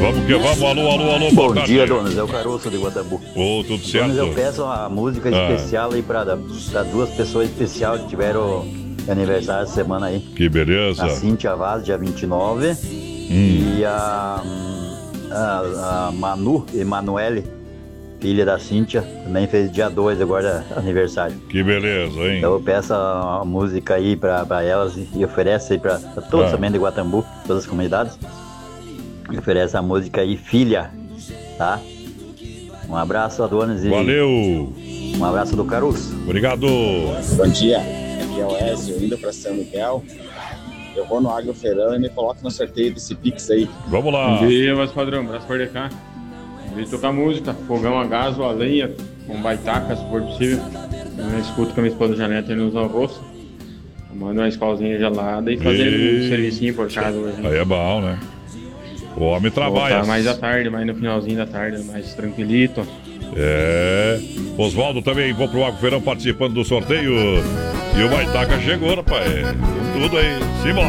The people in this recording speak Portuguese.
Vamos que vamos, alô, boa Bom tarde. dia, donas. É o Caroço de Guatambu. Ô, tudo certo? Donas, eu peço uma música especial aí pra duas pessoas especiais que tiveram aniversário essa semana aí. Que beleza. A Cíntia Vaz, dia 29. E a Manu Emanuele, filha da Cíntia, também fez dia 2 agora aniversário. Que beleza, hein? Então eu peço a música aí pra elas e ofereço aí pra todos também de Guatambu, todas as comunidades. E oferece a música aí, Filha, tá? Um abraço, Adonis. Valeu! Um abraço do Caruso. Obrigado! Bom dia, aqui é o Ézio, indo pra São Miguel. Eu vou no Agroferão e me coloco no sorteio desse Pix aí. Vamos lá! Bom dia, mais padrão, abraço por cá. Vem tocar música, fogão a gás ou a lenha, com baitaca, se for possível. Eu escuto com a minha esposa Janete nos almoços. Manda uma escolzinha gelada e fazer um servicinho por casa hoje. Aí é bom, né? O homem trabalha. Voltar mais à tarde, mais no finalzinho da tarde, mais tranquilito. Oswaldo também, vou pro Agroferão participando do sorteio. E o Baitaca chegou, rapaz. Com tudo aí. Simbora.